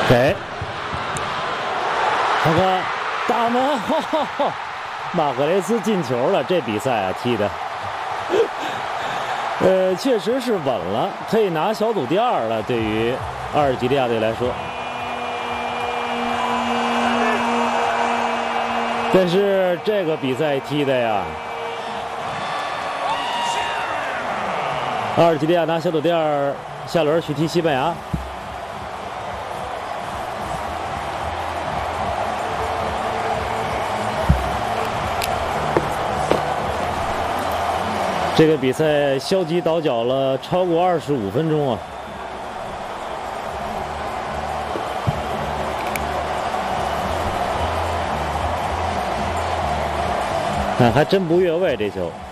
给，看看大门，马赫雷斯进球了。这比赛啊踢的，确实是稳了，可以拿小组第2了。对于阿尔及利亚队来说，但是这个比赛踢的呀，阿尔及利亚拿小组第2，下轮去踢西班牙。这个比赛消极倒脚了超过25分钟啊！还真不越位这球。